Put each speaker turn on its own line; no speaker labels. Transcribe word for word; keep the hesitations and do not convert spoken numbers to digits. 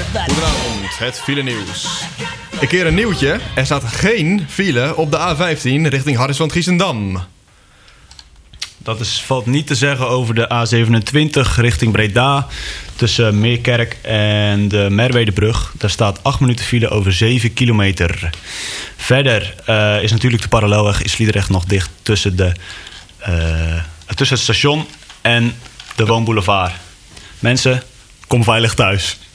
Goedenavond, het file nieuws. Een keer een nieuwtje. Er staat geen file op de A vijftien richting Hardingsveld-Giessendam.
Dat is, valt niet te zeggen over de A zevenentwintig richting Breda. Tussen Meerkerk en de Merwedebrug. Daar staat acht minuten file over zeven kilometer. Verder uh, is natuurlijk de parallelweg in Sliedrecht nog dicht tussen, de, uh, tussen het station en de Woonboulevard. Mensen, kom veilig thuis.